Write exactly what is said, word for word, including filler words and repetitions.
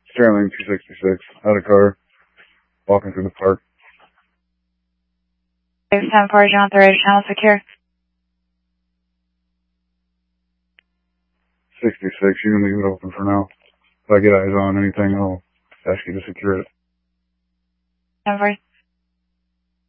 Sterling two sixty-six, out of car, walking through the park. six ten four, John, the radio channel secure. sixty-six, you can leave it open for now. If I get eyes on anything, I'll ask you to secure it. ten four.